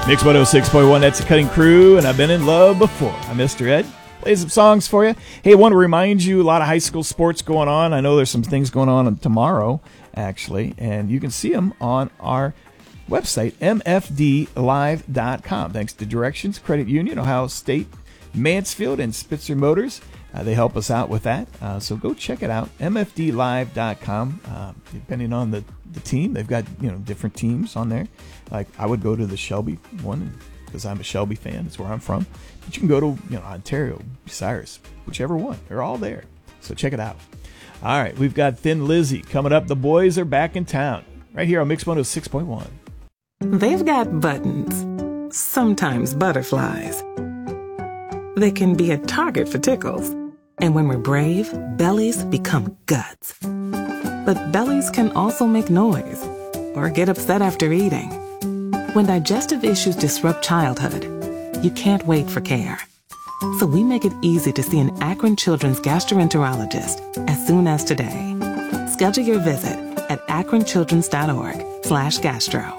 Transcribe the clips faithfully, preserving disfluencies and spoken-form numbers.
Mix one oh six point one, that's the Cutting Crew, and I've been in love before. I'm Mister Ed. Play some songs for you. Hey, I want to remind you, a lot of high school sports going on. I know there's some things going on tomorrow, actually, and you can see them on our website, m f d live dot com. Thanks to Directions Credit Union, Ohio State, Mansfield, and Spitzer Motors. Uh, they help us out with that. Uh, so go check it out, m f d live dot com. Uh, depending on the, the team, they've got you know different teams on there. Like I would go to the Shelby one because I'm a Shelby fan. That's where I'm from. But you can go to you know Ontario, Cyrus, whichever one. They're all there. So check it out. All right, we've got Thin Lizzy coming up. The boys are back in town. Right here on Mix one oh six point one. They've got buttons, sometimes butterflies. They can be a target for tickles. And when we're brave, bellies become guts. But bellies can also make noise or get upset after eating. When digestive issues disrupt childhood, you can't wait for care. So we make it easy to see an Akron Children's gastroenterologist as soon as today. Schedule your visit at akron children's dot org slash gastro.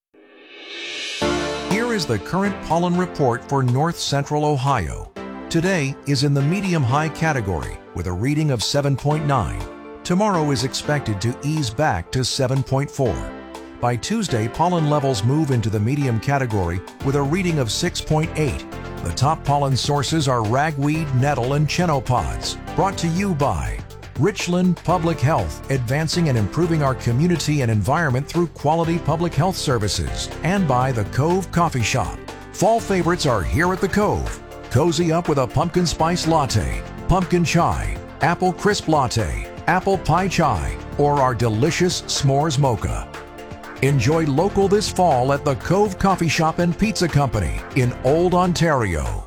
Here is the current pollen report for North Central Ohio. Today is in the medium-high category with a reading of seven point nine. Tomorrow is expected to ease back to seven point four. By Tuesday, pollen levels move into the medium category with a reading of six point eight. The top pollen sources are ragweed, nettle, and chennopods. Brought to you by Richland Public Health, advancing and improving our community and environment through quality public health services. And by the Cove Coffee Shop. Fall favorites are here at the Cove. Cozy up with a pumpkin spice latte, pumpkin chai, apple crisp latte, apple pie chai, or our delicious s'mores mocha. Enjoy local this fall at the Cove Coffee Shop and Pizza Company in Old Ontario.